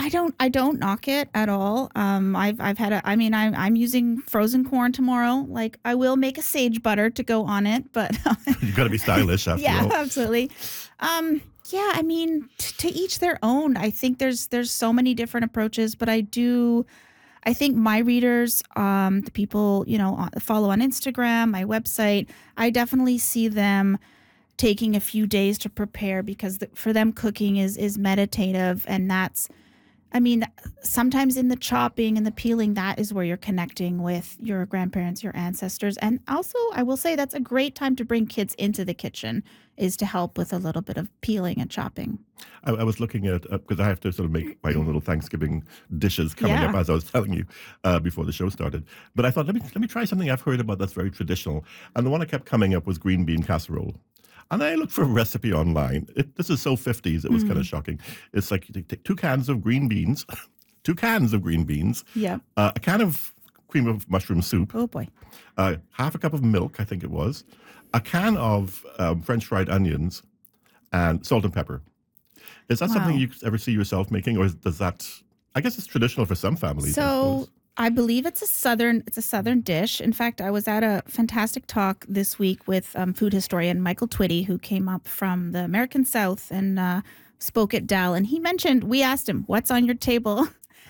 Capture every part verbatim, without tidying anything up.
I don't I don't knock it at all. Um, I've I've had a I mean, I'm I'm using frozen corn tomorrow. Like, I will make a sage butter to go on it, but You've got to be stylish after yeah, all. absolutely. Um, yeah, I mean, t- to each their own. I think there's there's so many different approaches, but I do I think my readers, um, the people, you know, uh, follow on Instagram, my website, I definitely see them taking a few days to prepare because the, for them cooking is is meditative, and that's I mean, sometimes in the chopping and the peeling, that is where you're connecting with your grandparents, your ancestors. And also, I will say that's a great time to bring kids into the kitchen, is to help with a little bit of peeling and chopping. I, I was looking at, because I have to sort of make my own little Thanksgiving dishes coming Yeah. up, as I was telling you uh, before the show started. But I thought, let me let me try something I've heard about that's very traditional. And the one that kept coming up was green bean casserole. And I looked for a recipe online. It, this is so fifties, it was kind of Mm. shocking. It's like you take take two cans of green beans, two cans of green beans, Yeah. uh, a can of cream of mushroom soup, Oh boy. uh, half a cup of milk, I think it was, a can of um, French fried onions, and salt and pepper. Is that something Wow. you ever see yourself making, or is, does that? I guess it's traditional for some families. I So suppose. I believe it's a southern it's a southern dish. In fact, I was at a fantastic talk this week with um, food historian Michael Twitty, who came up from the American South and uh, spoke at Dell. And he mentioned, we asked him, "What's on your table?"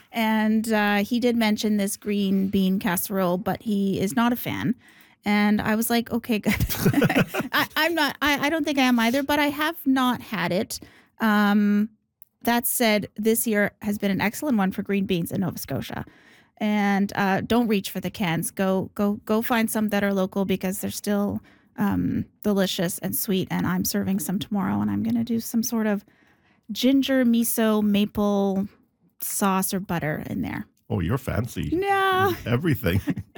And uh, he did mention this green bean casserole, but he is not a fan. And I was like, okay, good. I, I'm not. I, I don't think I am either, but I have not had it. Um, that said, this year has been an excellent one for green beans in Nova Scotia. And uh, don't reach for the cans. Go, go, go find some that are local because they're still um, delicious and sweet. And I'm serving some tomorrow, and I'm going to do some sort of ginger miso maple sauce or butter in there. Oh, you're fancy. No, Everything.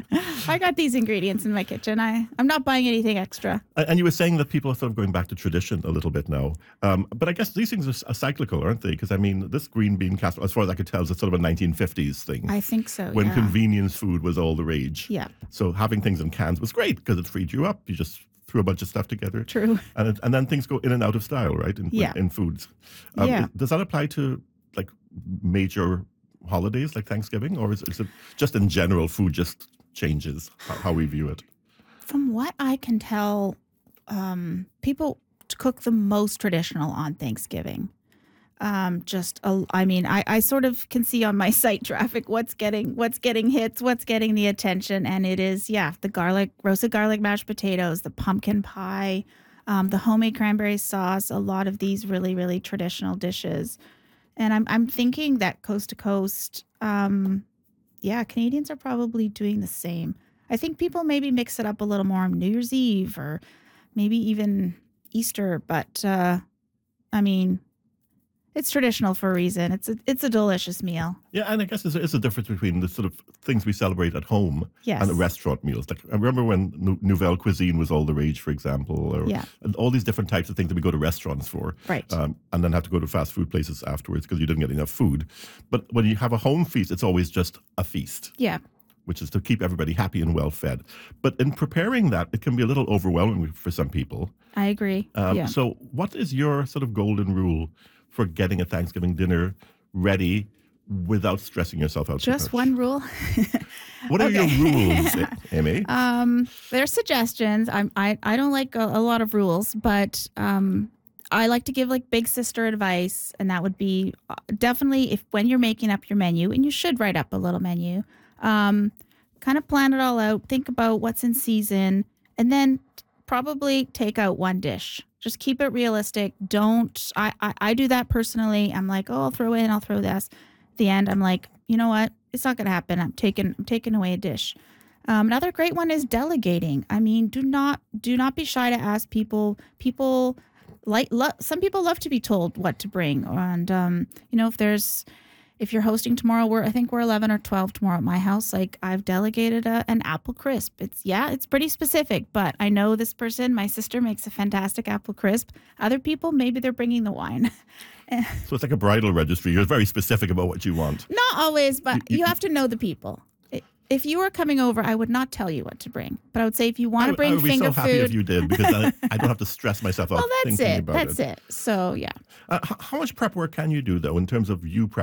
I got these ingredients in my kitchen. I, I'm not buying anything extra. And and you were saying that people are sort of going back to tradition a little bit now. Um, but I guess these things are, s- are cyclical, aren't they? Because, I mean, this green bean casserole, as far as I could tell, is a sort of a nineteen fifties thing I think so. when Yeah. convenience food was all the rage. Yeah. So having things in cans was great because it freed you up. You just threw a bunch of stuff together. True. And it, and then things go in and out of style, right? In, Yeah. in foods. Um, Yeah. Does that apply to like major holidays like Thanksgiving, or is, is it just in general food just changes how, how we view it? From what I can tell, um, people cook the most traditional on Thanksgiving. Um, just, a, I mean, I, I sort of can see on my site traffic what's getting what's getting hits, what's getting the attention, and it is yeah, the garlic roasted garlic mashed potatoes, the pumpkin pie, um, the homemade cranberry sauce. A lot of these really really traditional dishes, and I'm I'm thinking that coast to coast, um, yeah, Canadians are probably doing the same. I think people maybe mix it up a little more on New Year's Eve or maybe even Easter, but uh, I mean, it's traditional for a reason. It's a, it's a delicious meal. Yeah, and I guess there's, there's a difference between the sort of things we celebrate at home Yes. and the restaurant meals. Like I remember when nou- Nouvelle cuisine was all the rage, for example, or Yeah. and all these different types of things that we go to restaurants for, Right. um, and then have to go to fast food places afterwards because you didn't get enough food. But when you have a home feast, it's always just a feast, Yeah. which is to keep everybody happy and well fed. But in preparing that, it can be a little overwhelming for some people. I agree. Um, yeah. So, what is your sort of golden rule for getting a Thanksgiving dinner ready without stressing yourself out too Just much? one rule. What are your rules, A- Amy? Um, there's suggestions. I'm, I I don't like a, a lot of rules, but um, I like to give like big sister advice, and that would be uh, definitely if when you're making up your menu, and you should write up a little menu, um, kind of plan it all out, think about what's in season, and then probably take out one dish. Just keep it realistic. Don't I, I I do that personally. I'm like, oh, I'll throw in, I'll throw this. At the end, I'm like, you know what? It's not gonna happen. I'm taking I'm taking away a dish. Um, another great one is delegating. I mean, do not do not be shy to ask people. People like lo- some people love to be told what to bring, and um, you know, if there's if you're hosting tomorrow, we're I think we're eleven or twelve tomorrow at my house. Like I've delegated a, an apple crisp. It's yeah, it's pretty specific, but I know this person. My sister makes a fantastic apple crisp. Other people, maybe they're bringing the wine. So it's like a bridal registry. You're very specific about what you want. Not always, but You- you have to know the people. I- If you were coming over, I would not tell you what to bring, but I would say if you I want to would- I bring would be finger so happy food, if you did because then I don't have to stress myself out well, that's thinking it. about That's it. it. So yeah. Uh, h- how much prep work can you do though in terms of you